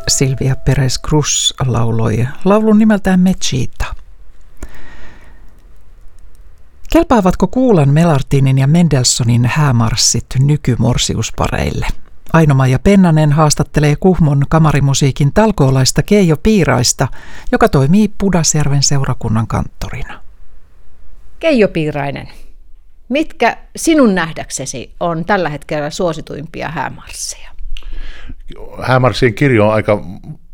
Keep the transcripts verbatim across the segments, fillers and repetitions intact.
Silvia Perez Cruz lauloi laulun nimeltään Mechita. Kelpaavatko Kuulan, Melartinin ja Mendelssohnin häämarssit nykymorsiuspareille? Aino-Maija Pennanen haastattelee Kuhmon kamarimusiikin talkoolaista Keijo Piiraista, joka toimii Pudasjärven seurakunnan kanttorina. Keijo Piirainen, mitkä sinun nähdäksesi on tällä hetkellä suosituimpia häämarsseja? Häämarssien kirjo on aika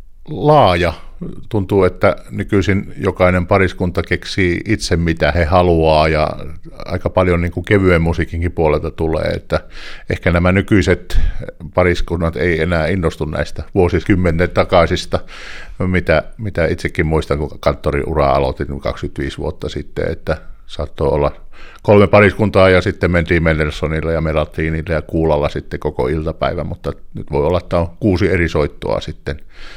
laaja. Tuntuu, että nykyisin jokainen pariskunta keksii itse mitä he haluaa ja aika paljon niin kuin kevyen musiikinkin puolelta tulee, että ehkä nämä nykyiset pariskunnat ei enää innostu näistä vuosikymmenen takaisista, mitä, mitä itsekin muistan, kun kanttoriuraa aloitin kaksikymmentäviisi vuotta sitten, että saattoi olla kolme pariskuntaa ja sitten mentiin Mendelssohnilla ja Melartinilla ja Kuulalla sitten koko iltapäivä, mutta nyt voi olla, että on kuusi eri soittoa sitten.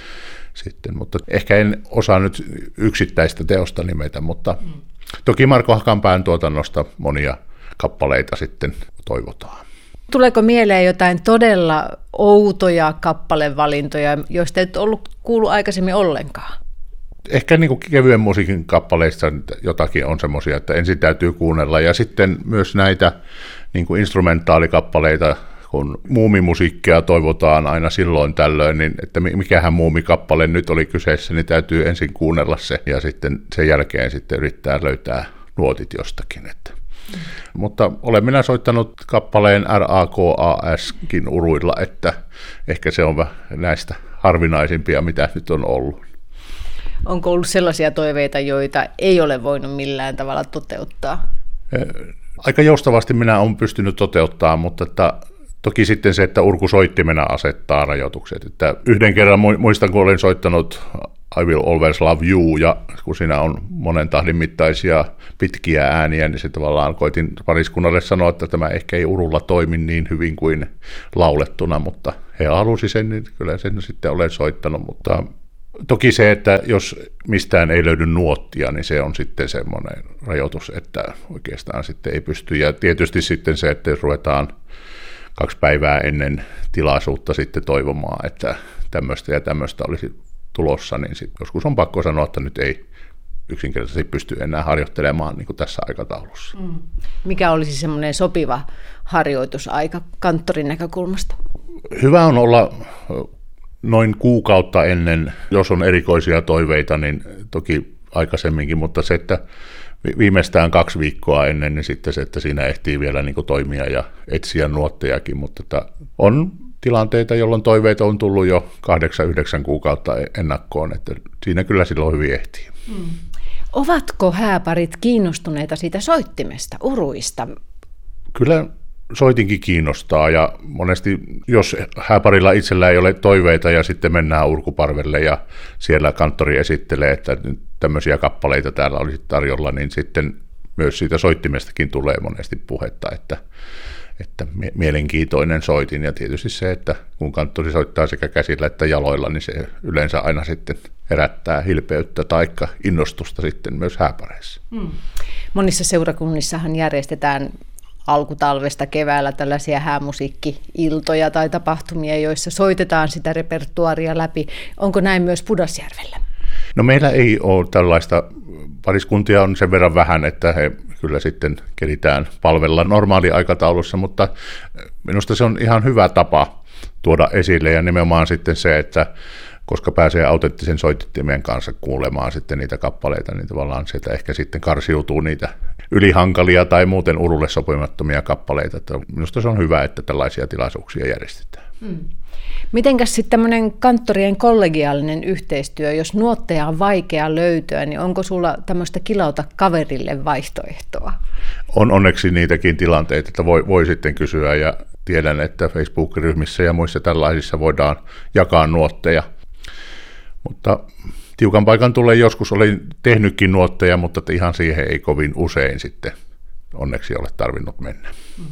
Sitten, mutta ehkä en osaa nyt yksittäistä teosta nimetä, mutta mm. toki Marko Hakanpään tuotannosta monia kappaleita sitten toivotaan. Tuleeko mieleen jotain todella outoja kappalevalintoja, joista et ollut kuullut aikaisemmin ollenkaan? Ehkä niin kuin kevyen musiikin kappaleista jotakin on semmoisia, että ensin täytyy kuunnella, ja sitten myös näitä niin kuin instrumentaalikappaleita, kun muumimusiikkia toivotaan aina silloin tällöin, niin että mikähän muumikappale nyt oli kyseessä, niin täytyy ensin kuunnella se ja sitten sen jälkeen sitten yrittää löytää nuotit jostakin. Että. Mm. Mutta olen minä soittanut kappaleen R A K A S:kin uruilla, että ehkä se on näistä harvinaisimpia, mitä nyt on ollut. Onko ollut sellaisia toiveita, joita ei ole voinut millään tavalla toteuttaa? Aika joustavasti minä olen pystynyt toteuttamaan, mutta että toki sitten se, että urkusoittimena asettaa rajoitukset. Että yhden kerran muistan, kun olen soittanut I Will Always Love You, ja kun siinä on monen tahdin mittaisia pitkiä ääniä, niin se tavallaan koitin pariskunnalle sanoa, että tämä ehkä ei urulla toimi niin hyvin kuin laulettuna, mutta he halusi sen, niin kyllä sen sitten olen soittanut. Mutta toki se, että jos mistään ei löydy nuottia, niin se on sitten semmoinen rajoitus, että oikeastaan sitten ei pysty. Ja tietysti sitten se, että jos ruvetaan kaksi päivää ennen tilaisuutta sitten toivomaan, että tämmöistä ja tämmöistä olisi tulossa, niin sit joskus on pakko sanoa, että nyt ei yksinkertaisesti pysty enää harjoittelemaan niin kuin tässä aikataulussa. Mm. Mikä olisi semmoinen sopiva harjoitusaika kanttorin näkökulmasta? Hyvä on olla noin kuukautta ennen, jos on erikoisia toiveita, niin toki aikaisemminkin, mutta se, että viimeistään kaksi viikkoa ennen, niin sitten se, että siinä ehtii vielä niin kuin toimia ja etsiä nuottejakin, mutta että on tilanteita, jolloin toiveita on tullut jo kahdeksan, yhdeksän kuukautta ennakkoon, että siinä kyllä silloin hyvin ehtii. Hmm. Ovatko hääparit kiinnostuneita siitä soittimesta, uruista? Kyllä soitinkin kiinnostaa, ja monesti jos hääparilla itsellä ei ole toiveita ja sitten mennään urkuparvelle ja siellä kanttori esittelee, että nyt tämmöisiä kappaleita täällä olisi tarjolla, niin sitten myös siitä soittimestakin tulee monesti puhetta, että, että mielenkiintoinen soitin, ja tietysti se, että kun kanttori soittaa sekä käsillä että jaloilla, niin se yleensä aina sitten herättää hilpeyttä tai innostusta sitten myös hääpareissa. Hmm. Monissa seurakunnissahan järjestetään alkutalvesta keväällä tällaisia häämusiikki-iltoja tai tapahtumia, joissa soitetaan sitä repertuaaria läpi. Onko näin myös Pudasjärvellä? No meillä ei ole tällaista. Pariskuntia on sen verran vähän, että he kyllä sitten keritään palvella normaaliaikataulussa, mutta minusta se on ihan hyvä tapa tuoda esille, ja nimenomaan sitten se, että koska pääsee autenttisen soittimen kanssa kuulemaan sitten niitä kappaleita, niin tavallaan sieltä ehkä sitten karsiutuu niitä ylihankalia tai muuten urulle sopimattomia kappaleita. Että minusta se on hyvä, että tällaisia tilaisuuksia järjestetään. Hmm. Mitenkäs sitten tämmöinen kanttorien kollegiaalinen yhteistyö, jos nuotteja on vaikea löytyä, niin onko sulla tämmöistä kilauta kaverille vaihtoehtoa? On onneksi niitäkin tilanteita, että voi, voi sitten kysyä, ja tiedän, että Facebook-ryhmissä ja muissa tällaisissa voidaan jakaa nuotteja. Mutta tiukan paikan tulee joskus, olin tehnytkin nuotteja, mutta ihan siihen ei kovin usein sitten onneksi ole tarvinnut mennä.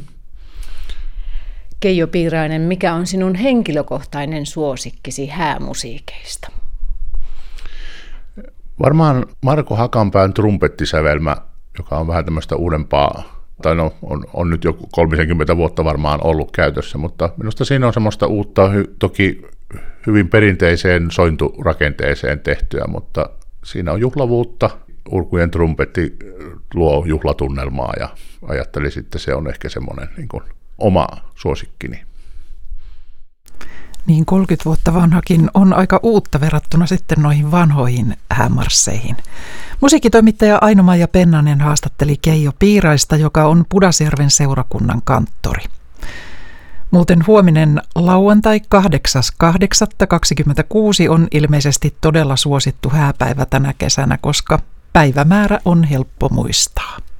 Keijo Piirainen, mikä on sinun henkilökohtainen suosikkisi häämusiikeista? Varmaan Marko Hakanpään trumpettisävelmä, joka on vähän tämmöistä uudempaa, tai no, on, on nyt jo kolmekymmentä vuotta varmaan ollut käytössä, mutta minusta siinä on semmoista uutta, toki hyvin perinteiseen sointurakenteeseen tehtyä, mutta siinä on juhlavuutta. Urkujen trumpetti luo juhlatunnelmaa ja ajattelin sitten, se on ehkä semmoinen niin kuin oma suosikkini. Niin kolmekymmentä vuotta vanhakin on aika uutta verrattuna sitten noihin vanhoihin häämarsseihin. Musiikkitoimittaja Aino-Maija Pennanen haastatteli Keijo Piiraista, joka on Pudasjärven seurakunnan kanttori. Muuten huominen lauantai kahdeksas kahdeksatta kaksikymmentäkuusi on ilmeisesti todella suosittu hääpäivä tänä kesänä, koska päivämäärä on helppo muistaa.